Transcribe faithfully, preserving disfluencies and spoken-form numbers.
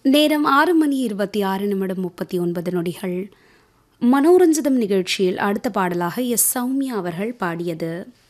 நேரம் ஆறு மணி இருபத்தி ஆறு நிமிடம் முப்பத்தி ஒன்பது நொடிகள். மனோரஞ்சிதம் நிகழ்ச்சியில் அடுத்த பாடலாக எஸ் சௌமியா அவர்கள் பாடியது.